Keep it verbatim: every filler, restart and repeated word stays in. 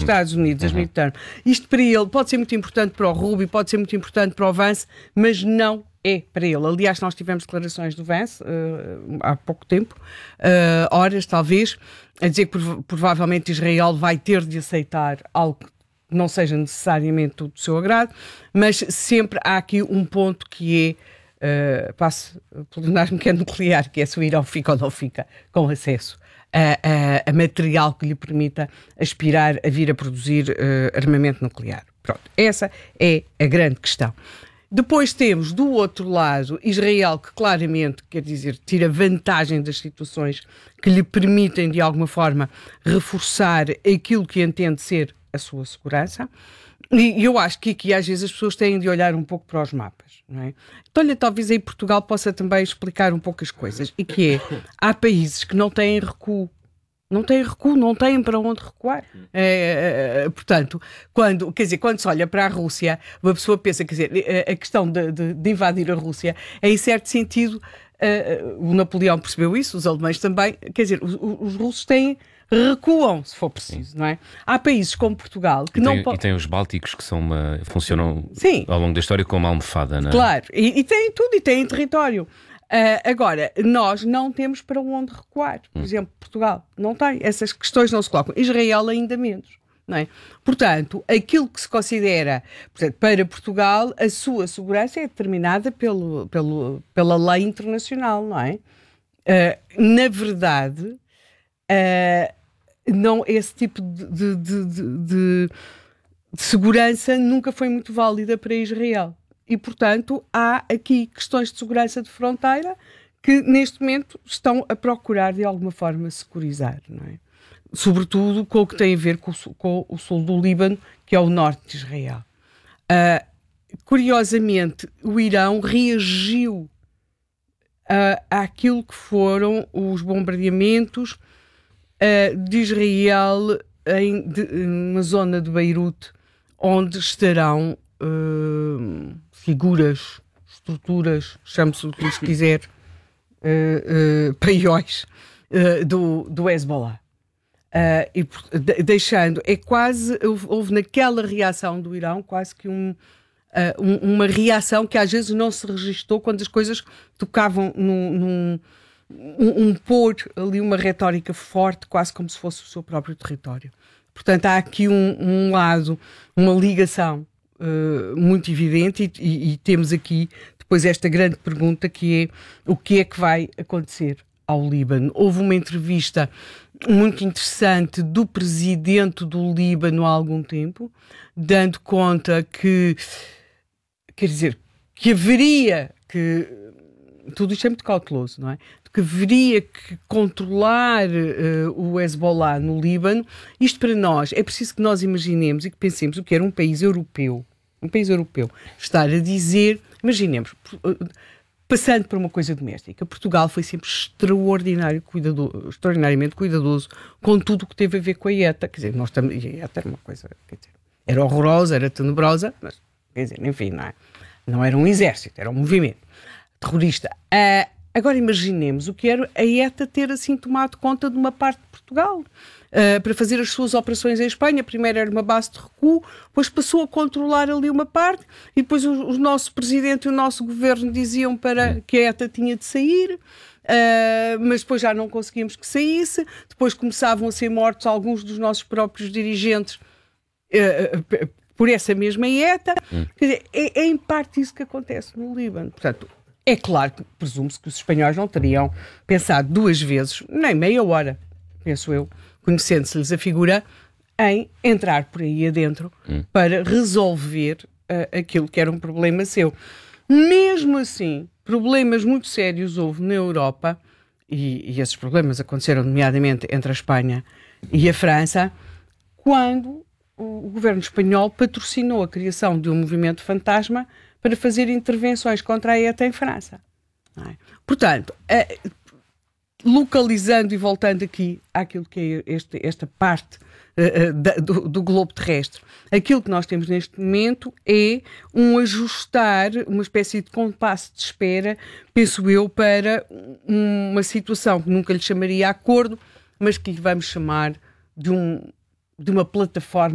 Estados Unidos, as midterm. Isto para ele pode ser muito importante para o Rubio, pode ser muito importante para o Vance, mas não é para ele. Aliás, nós tivemos declarações do Vance uh, há pouco tempo, uh, horas talvez, a dizer que prov- provavelmente Israel vai ter de aceitar algo que não seja necessariamente do seu agrado, mas sempre há aqui um ponto que é, uh, passo pelo que é nuclear, que é se o Irão fica ou não fica com acesso a, a, a material que lhe permita aspirar a vir a produzir uh, armamento nuclear. Pronto, essa é a grande questão. Depois temos, do outro lado, Israel, que claramente, quer dizer, tira vantagem das situações que lhe permitem, de alguma forma, reforçar aquilo que entende ser a sua segurança. E eu acho que aqui, às vezes, as pessoas têm de olhar um pouco para os mapas, não é? Então, olha, talvez aí Portugal possa também explicar um pouco as coisas. E que é, há países que não têm recuo. Não têm recuo, não têm para onde recuar. É, é, portanto, quando, quer dizer, quando se olha para a Rússia, uma pessoa pensa, quer dizer, a questão de, de, de invadir a Rússia é, em certo sentido, uh, o Napoleão percebeu isso, os alemães também, quer dizer, os, os russos têm, recuam, se for preciso, não é? Há países como Portugal que e não tem, podem... E tem os bálticos que são uma, funcionam Sim. Ao longo da história como uma almofada, não é? Claro, e, e têm tudo, e têm território. Uh, agora, nós não temos para onde recuar. Por hum. exemplo, Portugal não tem. Essas questões não se colocam. Israel ainda menos. Não é? Portanto, aquilo que se considera, portanto, para Portugal, a sua segurança é determinada pelo, pelo, pela lei internacional, não é? Uh, na verdade, uh, não, esse tipo de, de, de, de, de segurança nunca foi muito válida para Israel. E, portanto, há aqui questões de segurança de fronteira que, neste momento, estão a procurar, de alguma forma, securizar, não é? Sobretudo com o que tem a ver com o, com o sul do Líbano, que é o norte de Israel. Uh, curiosamente, o Irão reagiu uh, àquilo que foram os bombardeamentos uh, de Israel em de, uma zona de Beirute, onde estarão Uh, figuras, estruturas, chame-se o que se quiser, uh, uh, paióis uh, do, do Hezbollah. Uh, e de, deixando, é quase, houve, houve naquela reação do Irão quase que um, uh, um, uma reação que às vezes não se registou quando as coisas tocavam num, num um, um pôr ali uma retórica forte, quase como se fosse o seu próprio território. Portanto, há aqui um, um lado, uma ligação Uh, muito evidente e, e, e temos aqui depois esta grande pergunta que é o que é que vai acontecer ao Líbano. Houve uma entrevista muito interessante do presidente do Líbano há algum tempo, dando conta que, quer dizer, que haveria que, tudo isto é muito cauteloso, não é? Que haveria que controlar uh, o Hezbollah no Líbano. Isto para nós, é preciso que nós imaginemos e que pensemos o que era um país europeu, um país europeu, estar a dizer, imaginemos, uh, passando por uma coisa doméstica, Portugal foi sempre extraordinário, cuidado, extraordinariamente cuidadoso com tudo o que teve a ver com a ETA, quer dizer, nós também, a ETA era uma coisa, quer dizer, era horrorosa, era tenebrosa, mas, quer dizer, enfim, não, é? Não era um exército, era um movimento terrorista. Uh, Agora imaginemos o que era a ETA ter assim tomado conta de uma parte de Portugal uh, para fazer as suas operações em Espanha. Primeiro era uma base de recuo, depois passou a controlar ali uma parte e depois o, o nosso presidente e o nosso governo diziam para que a ETA tinha de sair, uh, mas depois já não conseguimos que saísse. Depois começavam a ser mortos alguns dos nossos próprios dirigentes uh, por essa mesma ETA. Hum. Quer dizer, é, é em parte isso que acontece no Líbano. Portanto, é claro que presume-se que os espanhóis não teriam pensado duas vezes, nem meia hora, penso eu, conhecendo-se-lhes a figura, em entrar por aí adentro hum. para resolver uh, aquilo que era um problema seu. Mesmo assim, problemas muito sérios houve na Europa, e, e esses problemas aconteceram nomeadamente entre a Espanha e a França, quando o governo espanhol patrocinou a criação de um movimento fantasma para fazer intervenções contra a ETA em França. Não é? Portanto, eh, localizando e voltando aqui àquilo que é este, esta parte eh, da, do, do globo terrestre, aquilo que nós temos neste momento é um ajustar, uma espécie de compasso de espera, penso eu, para uma situação que nunca lhe chamaria acordo, mas que lhe vamos chamar de, um, de uma plataforma